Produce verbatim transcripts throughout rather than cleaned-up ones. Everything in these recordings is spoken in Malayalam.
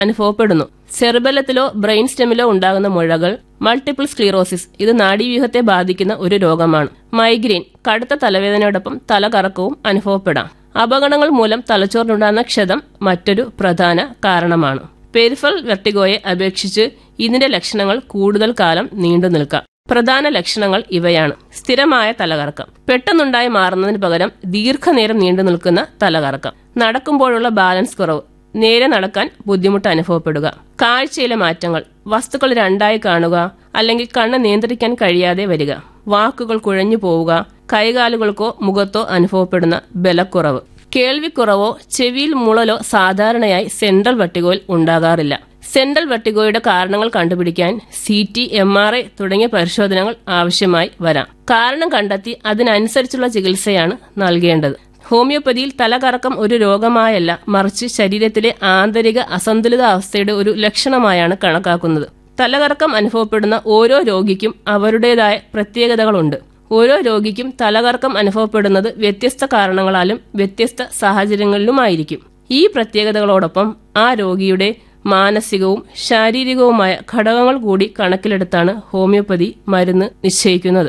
അനുഭവപ്പെടുന്നു. സെറിബെല്ലത്തിലോ ബ്രെയിൻ സ്റ്റെമിലോ ഉണ്ടാകുന്ന മുഴകൾ മൾട്ടിപ്പിൾ സ്ക്ലീറോസിസ്, ഇത് നാഡീവ്യൂഹത്തെ ബാധിക്കുന്ന ഒരു രോഗമാണ്. മൈഗ്രെയിൻ, കടുത്ത തലവേദനയോടൊപ്പം തലകറക്കവും അനുഭവപ്പെടാം. അപകടങ്ങൾ മൂലം തലച്ചോറിനുണ്ടാകുന്ന ക്ഷതം മറ്റൊരു പ്രധാന കാരണമാണ്. പെരിഫറൽ വെർട്ടിഗോയെ അപേക്ഷിച്ച് ഇതിന്റെ ലക്ഷണങ്ങൾ കൂടുതൽ കാലം നീണ്ടു നിൽക്കാം. പ്രധാന ലക്ഷണങ്ങൾ ഇവയാണ്: സ്ഥിരമായ തലകറക്കം, പെട്ടെന്നുണ്ടായി മാറുന്നതിന് പകരം ദീർഘനേരം നീണ്ടു നിൽക്കുന്ന തലകറക്കം, നടക്കുമ്പോഴുള്ള ബാലൻസ് കുറവ്, നേരെ നടക്കാൻ ബുദ്ധിമുട്ട് അനുഭവപ്പെടുക, കാഴ്ചയിലെ മാറ്റങ്ങൾ, വസ്തുക്കൾ രണ്ടായി കാണുക അല്ലെങ്കിൽ കണ്ണ് നിയന്ത്രിക്കാൻ കഴിയാതെ വരിക, വാക്കുകൾ കുഴഞ്ഞു പോവുക, കൈകാലുകൾക്കോ മുഖത്തോ അനുഭവപ്പെടുന്ന ബലക്കുറവ്, കേൾവിക്കുറവോ ചെവിയിൽ മുളലോ സാധാരണയായി സെൻട്രൽ വെർട്ടിഗോയിൽ ഉണ്ടാകാറില്ല. സെൻട്രൽ വെർട്ടിഗോയുടെ കാരണങ്ങൾ കണ്ടുപിടിക്കാൻ C T, M R I തുടങ്ങിയ പരിശോധനകൾ ആവശ്യമായി വരാം. കാരണം കണ്ടെത്തി അതിനനുസരിച്ചുള്ള ചികിത്സയാണ് നൽകേണ്ടത്. ഹോമിയോപ്പതിയിൽ തലകറക്കം ഒരു രോഗമായല്ല, മറിച്ച് ശരീരത്തിലെ ആന്തരിക അസന്തുലിതാവസ്ഥയുടെ ഒരു ലക്ഷണമായാണ് കണക്കാക്കുന്നത്. തലകറക്കം അനുഭവപ്പെടുന്ന ഓരോ രോഗിക്കും അവരുടേതായ പ്രത്യേകതകളുണ്ട്. ഓരോ രോഗിക്കും തലകറക്കം അനുഭവപ്പെടുന്നത് വ്യത്യസ്ത കാരണങ്ങളാലും വ്യത്യസ്ത സാഹചര്യങ്ങളിലുമായിരിക്കും. ഈ പ്രത്യേകതകളോടൊപ്പം ആ രോഗിയുടെ മാനസികവും ശാരീരികവുമായ ഘടകങ്ങൾ കൂടി കണക്കിലെടുത്താണ് ഹോമിയോപ്പതി മരുന്ന് നിശ്ചയിക്കുന്നത്.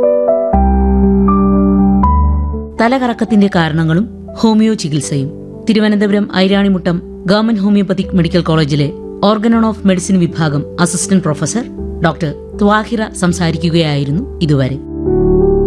തലകറക്കത്തിന്റെ കാരണങ്ങളും ഹോമിയോ ചികിത്സയും Thiruvananthapuram Iranimuttam government homoeopathic medical കോളേജിലെ ഓർഗനോൺ ഓഫ് മെഡിസിൻ വിഭാഗം അസിസ്റ്റന്റ് പ്രൊഫസർ ഡോക്ടർ ത്വാഹിറ സംസാരിക്കുകയായിരുന്നു ഇതുവരെ.